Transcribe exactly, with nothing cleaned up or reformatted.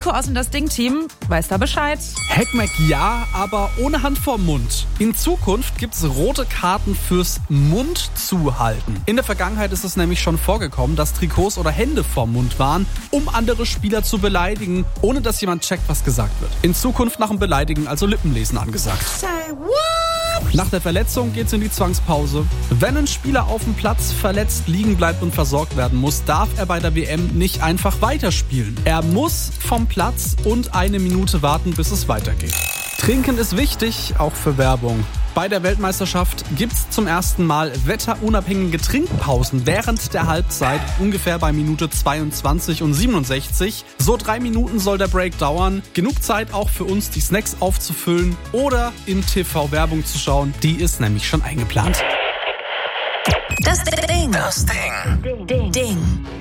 Nico aus dem Das Ding-Team weiß da Bescheid. Heckmeck ja, aber ohne Hand vorm Mund. In Zukunft gibt's rote Karten fürs Mund zuhalten. In der Vergangenheit ist es nämlich schon vorgekommen, dass Trikots oder Hände vorm Mund waren, um andere Spieler zu beleidigen, ohne dass jemand checkt, was gesagt wird. In Zukunft nach dem Beleidigen also Lippenlesen angesagt. Say what? Nach der Verletzung geht's in die Zwangspause. Wenn ein Spieler auf dem Platz verletzt liegen bleibt und versorgt werden muss, darf er bei der W M nicht einfach weiterspielen. Er muss vom Platz und eine Minute warten, bis es weitergeht. Trinken ist wichtig, auch für Werbung. Bei der Weltmeisterschaft gibt's zum ersten Mal wetterunabhängige Trinkpausen während der Halbzeit, ungefähr bei Minute zweiundzwanzig und siebenundsechzig. So drei Minuten soll der Break dauern. Genug Zeit auch für uns, die Snacks aufzufüllen oder in T V-Werbung zu schauen. Die ist nämlich schon eingeplant. Das Ding. Das Ding. Ding. Ding.